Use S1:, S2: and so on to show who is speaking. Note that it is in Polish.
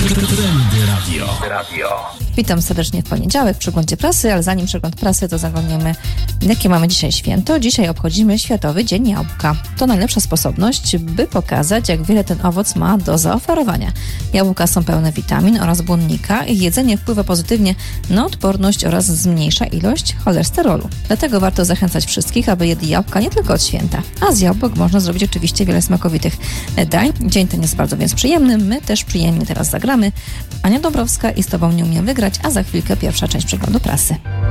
S1: Trendy Radio.
S2: Witam serdecznie w poniedziałek w przeglądzie prasy, ale zanim przegląd prasy, to zaglądniemy, jakie mamy dzisiaj święto. Dzisiaj obchodzimy Światowy Dzień Jabłka. To najlepsza sposobność, by pokazać, jak wiele ten owoc ma do zaoferowania. Jabłka są pełne witamin oraz błonnika. Ich jedzenie wpływa pozytywnie na odporność oraz zmniejsza ilość cholesterolu. Dlatego warto zachęcać wszystkich, aby jedli jabłka nie tylko od święta. A z jabłek można zrobić oczywiście wiele smakowitych dań. Dzień ten jest bardzo więc przyjemny. My też przyjemnie teraz zagramy. Ania Dąbrowska i z Tobą nie umiem wygrać, a za chwilkę pierwsza część przeglądu prasy.